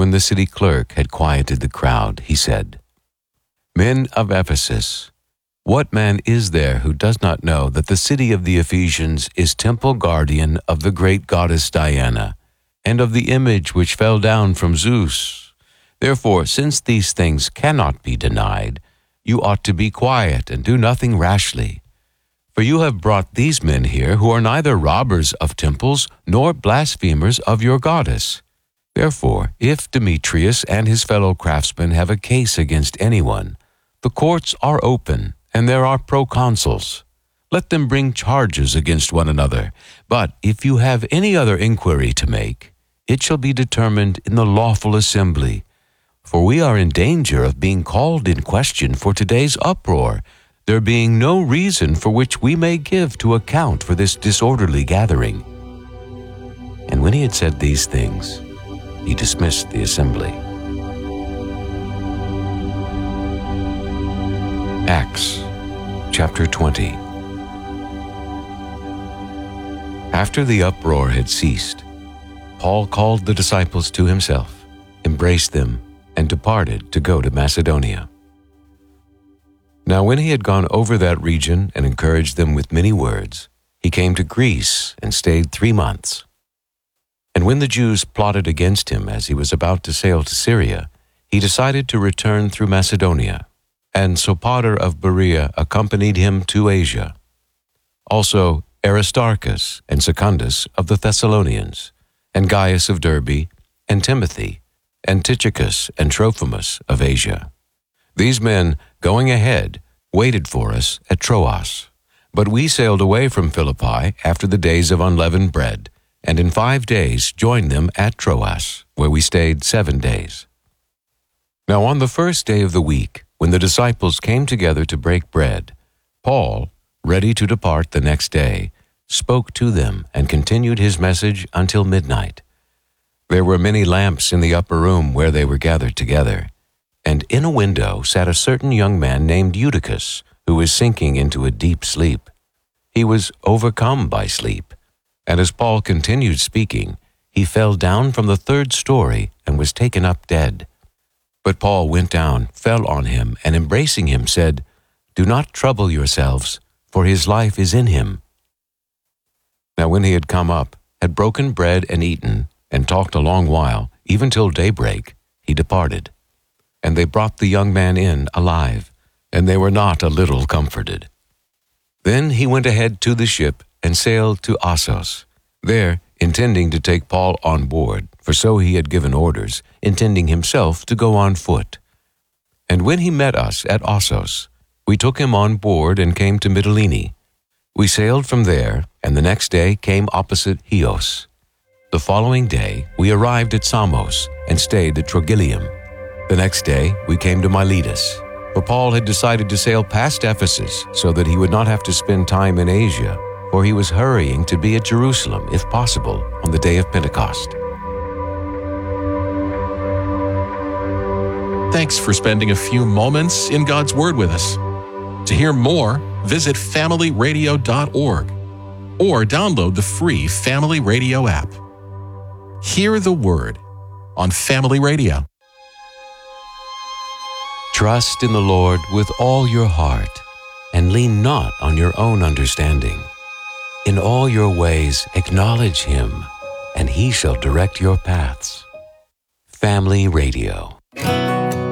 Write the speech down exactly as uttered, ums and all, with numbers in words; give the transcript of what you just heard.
when the city clerk had quieted the crowd, he said, "Men of Ephesus, what man is there who does not know that the city of the Ephesians is temple guardian of the great goddess Diana, and of the image which fell down from Zeus? Therefore, since these things cannot be denied, you ought to be quiet and do nothing rashly. For you have brought these men here who are neither robbers of temples nor blasphemers of your goddess. Therefore, if Demetrius and his fellow craftsmen have a case against anyone, the courts are open, and there are proconsuls. Let them bring charges against one another. But if you have any other inquiry to make, it shall be determined in the lawful assembly. For we are in danger of being called in question for today's uproar, there being no reason for which we may give to account for this disorderly gathering." And when he had said these things, he dismissed the assembly. Acts chapter twenty. After the uproar had ceased, Paul called the disciples to himself, embraced them, and departed to go to Macedonia. Now when he had gone over that region and encouraged them with many words, he came to Greece and stayed three months. And when the Jews plotted against him as he was about to sail to Syria, he decided to return through Macedonia, and Sopater of Berea accompanied him to Asia. Also Aristarchus and Secundus of the Thessalonians, and Gaius of Derbe, and Timothy, and Tychicus and Trophimus of Asia. These men, going ahead, waited for us at Troas. But we sailed away from Philippi after the days of unleavened bread, and in five days joined them at Troas, where we stayed seven days. Now on the first day of the week, when the disciples came together to break bread, Paul, ready to depart the next day, spoke to them and continued his message until midnight. There were many lamps in the upper room where they were gathered together, and in a window sat a certain young man named Eutychus, who was sinking into a deep sleep. He was overcome by sleep, and as Paul continued speaking, he fell down from the third story and was taken up dead. But Paul went down, fell on him, and embracing him said, "Do not trouble yourselves, for his life is in him." Now when he had come up, had broken bread and eaten, and talked a long while, even till daybreak, he departed. And they brought the young man in alive, and they were not a little comforted. Then he went ahead to the ship and sailed to Assos, there intending to take Paul on board, for so he had given orders, intending himself to go on foot. And when he met us at Assos, we took him on board and came to Mytilene. We sailed from there, and the next day came opposite Chios. The following day we arrived at Samos and stayed at Trogyllium. The next day we came to Miletus, for Paul had decided to sail past Ephesus so that he would not have to spend time in Asia, for he was hurrying to be at Jerusalem, if possible, on the day of Pentecost. Thanks for spending a few moments in God's Word with us. To hear more, visit family radio dot org or download the free Family Radio app. Hear the Word on Family Radio. Trust in the Lord with all your heart, and lean not on your own understanding. In all your ways acknowledge Him, and He shall direct your paths. Family Radio.